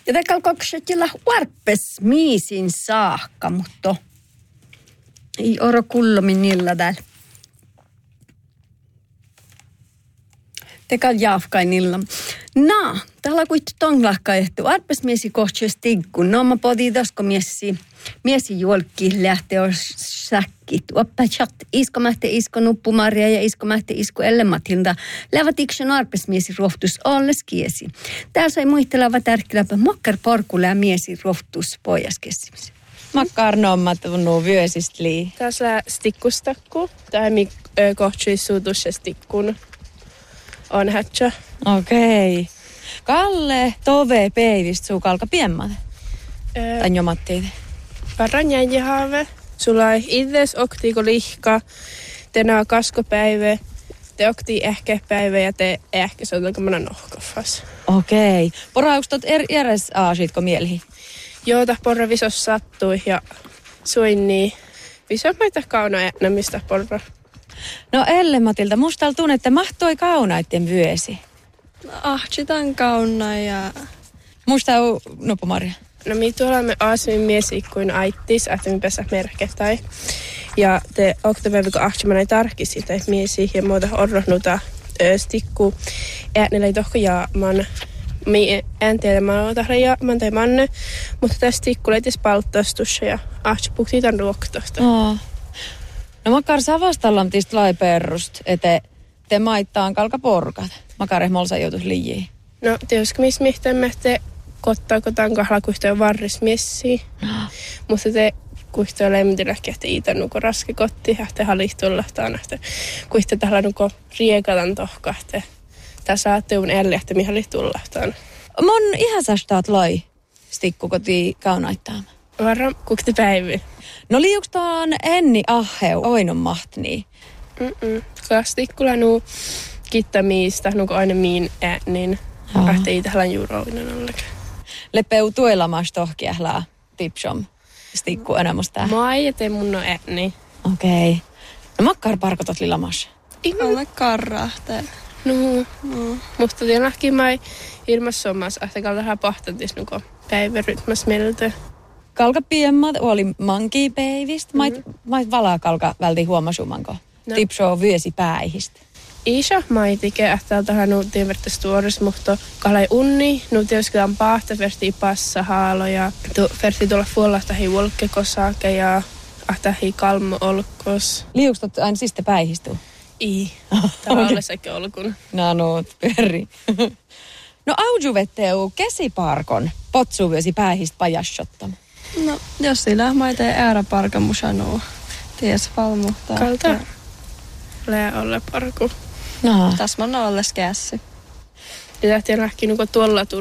Ja tekal koksutilla huarpes miisin saakka, mutta ei oro kullomin niillä täällä. Tekal jaafkainilla. No, täällä kuitenkin tonglahka ehti. Huarpes miesi kohtuus tiggu. No, mä potin tosko miesi juolki lähtee säkkit. Oppa chat. Isko mähte isko nuppumaria ja isko mähte isko ellematilta. Lävät iksen huarpes miesi rohtus olles kiesi. Täällä sai muistelava tärkeläpä mokkar porkulla ja miesi rohtus pojas kessimisen. Makkar nommat tunnu vyösistä lii. Tässä stikkustakku. Tämä mi kohtuissuutus ja stikkun on hätsä. Okei. Kalle, tove, peivist, suu kalka piemmat. Tän jomattiin. Parran jäijähaave. Sulla ei itses oktiiko lihka. Tenaa kaskopäivä. Te oktii ehkä päivä ja te ehkä se on tämmöinen nohkofas. Okei. Porauks tot eres aasitko mielihin? Joo, tää porra visos sattui ja suin niin. Visomaita kauna äänämistä porra. No Matilda, musta tunne, että mahtoi kaunaitten vyösi. Ahtsitan kauna ja... Musta on nuppumarja. No mi tulemme aasmin miesi kuin aittis, että mi pesä merketai. Ja te oktopäivä ahtsiman ei tarkisi te miesi ja muuta orrohnuta stikku. Äänellä ei tohko jaaman. Mi en tiedä, mä oon tahra jaaman tai manne, mutta tästä stikku leitis palttastussa ja ahtsipukti tämän ruoktosta. No makar savastallam tist lai perrust, että te maittaan kalka porkat. Makar molsa joutus liijiin. No tietysti missä mihtämme te kottaako tämän kahdella kuhtoja varris miessiä. Mutta te kuhtoja lemmitilläkin, että iitä nuko raske kotti, että halihtulla taan, että kuhtoja tällä nuko riekatan tohka, että tässä saatte un elle, että mihin halihtulla taan. Mon ihan sastaat lai stikku koti kaunaittaan. Varmaan kukti päivi. No liuks taan enni aheu oinon mahtni? Kastikkulla nuu kittämiistä, nuko aina miin äänin. Että ei tähän juuroinen ollenkaan. Lepeu tuelamas tohkiählää tipsom stikku enemmästä. Mä ei tee mun ääni. Okei. No makkar parkotot lilamas. Alle karrahtee. No. Mutta tietenkin mä ilmassa omassa, että kaltahan pahtantis nuko päivärytmäs meiltä. Kalka piemmat oli mankipeivist. Mait valaa kalka välti huomasumanko. No. Tipsoo vyösi päihistä. Isä maitike, että täältähän nuutiin vertais tuoris, mutta kalai unni, nuutiin joskin pahta vertii passa haalo ja vertii tulla fuolahta hei volkkekosake ja ahtahi kalmo olkos. Liukstot aina siste päihistuu? Ii, täällä ole sekin olkun. No, pyöri. No aujuvetteu kesiparkon potsuvyösi päihistä pajassottam. No, jos sillä maitee ääräparkan musanuu, ties valmuhtaa. Kalta lää olla parku. No. Tässä mä oon olles kässi. Ja tähti nähkin tuolla